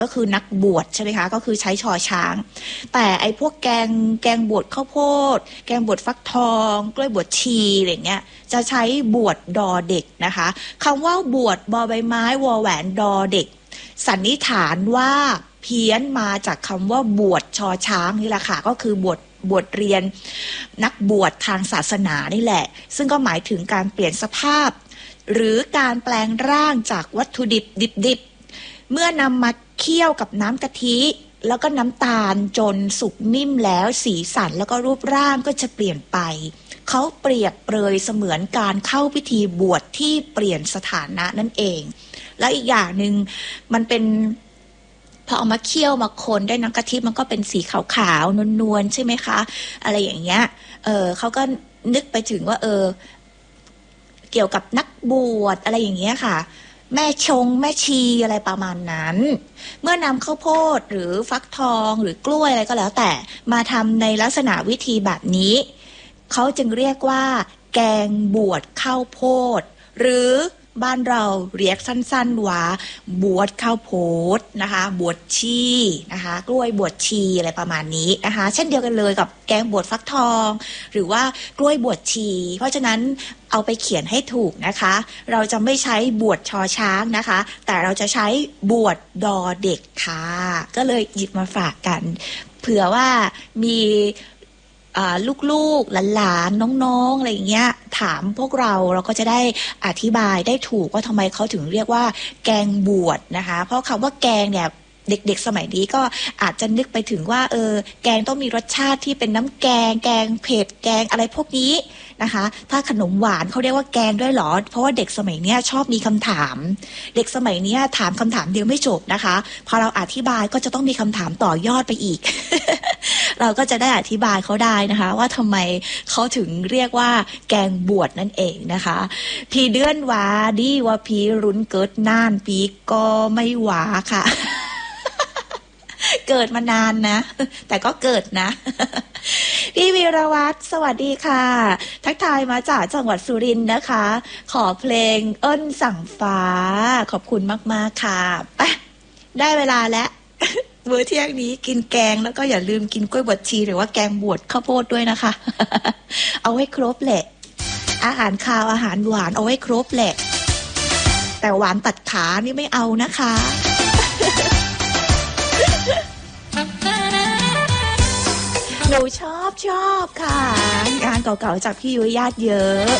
ก็คือนักบวชใช่ไหมคะก็คือใช้ชอช้างแต่ไอ้พวกแกงบวชข้าวโพดแกงบวชฟักทองกล้วยบวชชีอะไรเงี้ยจะใช้บวชดอเด็กนะคะคำว่าบวชบอใบไม้วอแหวนดอเด็กสันนิษฐานว่าเพี้ยนมาจากคำว่าบวชชอช้างนี่แหละค่ะก็คือบวชเรียนนักบวชทางศาสนานี่แหละซึ่งก็หมายถึงการเปลี่ยนสภาพหรือการแปลงร่างจากวัตถุดิบเมื่อนำมาเคี่ยวกับน้ำกะทิแล้วก็น้ำตาลจนสุกนิ่มแล้วสีสันแล้วก็รูปร่างก็จะเปลี่ยนไปเขาเปรียบเปรยเสมือนการเข้าพิธีบวชที่เปลี่ยนสถานะนั่นเองและอีกอย่างหนึ่งมันเป็นพอเอามาเคี่ยวมาคนได้น้ำกะทิมันก็เป็นสีขาวๆนวลๆใช่ไหมคะอะไรอย่างเงี้ยเขาก็นึกไปถึงว่าเกี่ยวกับนักบวชอะไรอย่างเงี้ยค่ะแม่ชีอะไรประมาณนั้นเมื่อนำข้าวโพดหรือฟักทองหรือกล้วยอะไรก็แล้วแต่มาทำในลักษณะวิธีแบบนี้เขาจึงเรียกว่าแกงบวชข้าวโพดหรือบ้านเราเรียกสั้นๆว่าบวชข้าวโพดนะคะบวชชีนะคะกล้วยบวชชีอะไรประมาณนี้นะคะเช่นเดียวกันเลยกับแกงบวชฟักทองหรือว่ากล้วยบวชชีเพราะฉะนั้นเอาไปเขียนให้ถูกนะคะเราจะไม่ใช้บวชชอช้างนะคะแต่เราจะใช้บวชดอเด็กค่ะก็เลยหยิบมาฝากกันเผื่อว่ามีลูกๆหลานๆน้องๆอะไรอย่างเงี้ยถามพวกเราก็จะได้อธิบายได้ถูกว่าทำไมเขาถึงเรียกว่าแกงบวชนะคะเพราะคำว่าแกงเนี่ยเด็กๆสมัยนี้ก็อาจจะนึกไปถึงว่าแกงต้องมีรสชาติที่เป็นน้ำแกงเผ็ดแกงอะไรพวกนี้นะคะถ้าขนมหวานเขาเรียกว่าแกงด้วยหรอเพราะว่าเด็กสมัยนี้ชอบมีคำถามเด็กสมัยนี้ถามคำถามเดียวไม่จบนะคะพอเราอธิบายก็จะต้องมีคำถามต่อยอดไปอีก เราก็จะได้อธิบายเขาได้นะคะว่าทำไมเขาถึงเรียกว่าแกงบวชนั่นเองนะคะพี่เดือนว่าดีว่าพี่รุนเกิดนานปีก็ไม่หวาค่ะ เกิดมานานนะแต่ก็เกิดนะ พี่วีรวัฒน์สวัสดีค่ะทักทายมาจากจังหวัดสุรินทร์นะคะขอเพลงเอิ้นสั่งฟ้าขอบคุณมากๆค่ะไปได้เวลาแล้ว มื้อเที่ยงนี้กินแกงแล้วก็อย่าลืมกินกล้วยบวชชีหรือว่าแกงบวชข้าวโพดด้วยนะคะ เอาไว้ครบแหละอาหารคาวอาหารหวานเอาไว้ครบแหละแต่หวานตัดขานี่ไม่เอานะคะหนูชอบค่ะงานเก่าๆจากพี่ยุ้ยญาติเยอะ